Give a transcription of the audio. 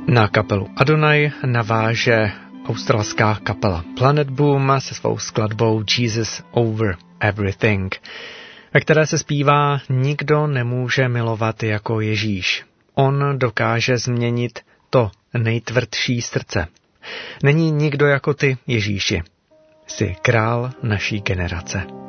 Na kapelu Adonai naváže australská kapela Planet Boom se svou skladbou Jesus Over Everything, ve které se zpívá: nikdo nemůže milovat jako Ježíš. On dokáže změnit to nejtvrdší srdce. Není nikdo jako ty, Ježíši. Jsi král naší generace.